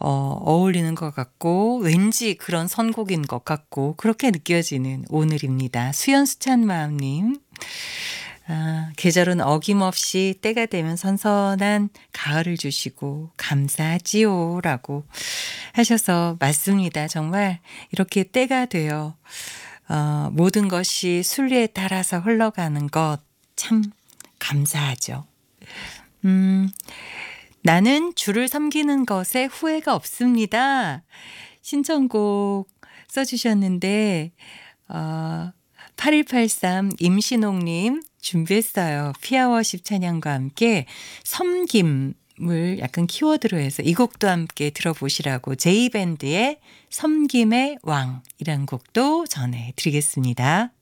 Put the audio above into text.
어울리는 것 같고 왠지 그런 선곡인 것 같고 그렇게 느껴지는 오늘입니다. 수연수찬 마음님. 계절은 어김없이 때가 되면 선선한 가을을 주시고 감사하지요 라고 하셔서 맞습니다. 정말 이렇게 때가 되어 모든 것이 순리에 따라서 흘러가는 것 참 감사하죠. 나는 주를 섬기는 것에 후회가 없습니다. 신청곡 써주셨는데 8183 임신옥님 준비했어요. 피아워십 찬양과 함께 섬김을 약간 키워드로 해서 이 곡도 함께 들어보시라고 제이밴드의 섬김의 왕이라는 곡도 전해드리겠습니다.